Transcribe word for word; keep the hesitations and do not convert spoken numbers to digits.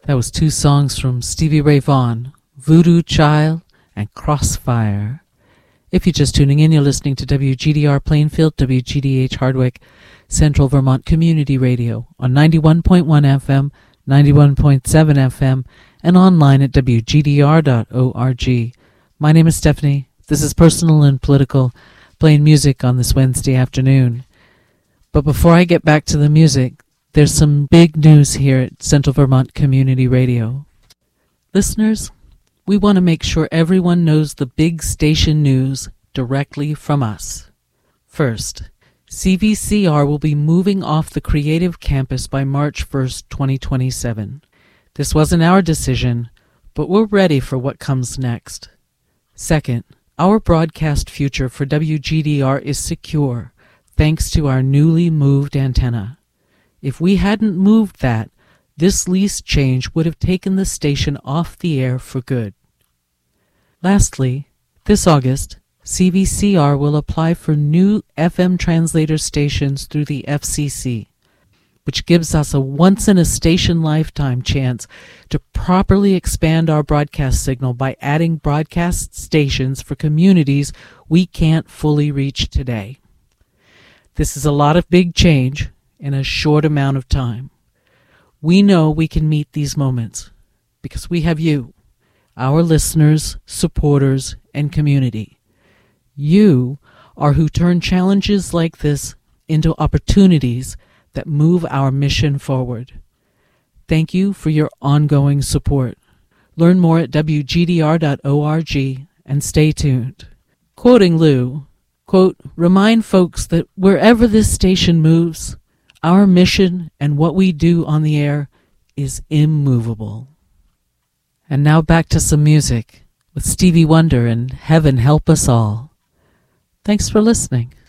That was two songs from Stevie Ray Vaughan, Voodoo Child and Crossfire. If you're just tuning in, you're listening to W G D R Plainfield, W G D H Hardwick, Central Vermont Community Radio on ninety-one point one F M, ninety-one point seven F M, and online at W G D R dot org. My name is Stephanie. This is Personal and Political, playing music on this Wednesday afternoon. But before I get back to the music, there's some big news here at Central Vermont Community Radio. Listeners, we want to make sure everyone knows the big station news directly from us. First, C V C R will be moving off the Creative Campus by March first, twenty twenty-seven. This wasn't our decision, but we're ready for what comes next. Second, our broadcast future for W G D R is secure, thanks to our newly moved antenna. If we hadn't moved that, this lease change would have taken the station off the air for good. Lastly, this August, C V C R will apply for new F M translator stations through the F C C, which gives us a once-in-a-station lifetime chance to properly expand our broadcast signal by adding broadcast stations for communities we can't fully reach today. This is a lot of big change in a short amount of time. We know we can meet these moments because we have you, our listeners, supporters, and community. You are who turn challenges like this into opportunities that move our mission forward. Thank you for your ongoing support. Learn more at W G D R dot org and stay tuned. Quoting Lou, quote, "Remind folks that wherever this station moves, our mission and what we do on the air is immovable." And now back to some music with Stevie Wonder and Heaven Help Us All. Thanks for listening.